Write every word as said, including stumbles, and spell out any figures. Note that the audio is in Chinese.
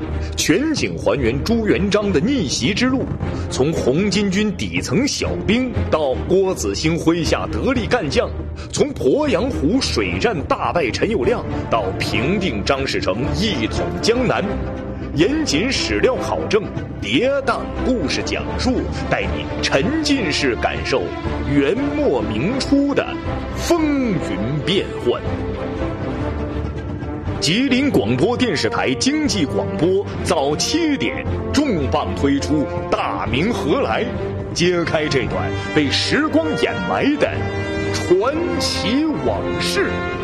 全景还原朱元璋的逆袭之路，从红巾军底层小兵到郭子兴麾下得力干将，从鄱阳湖水战大败陈友谅到平定张士诚一统江南，严谨史料考证，跌宕故事讲述，带你沉浸式感受元末明初的风云变幻。吉林广播电视台经济广播早七点重磅推出《大明何来》，揭开这段被时光掩埋的传奇往事。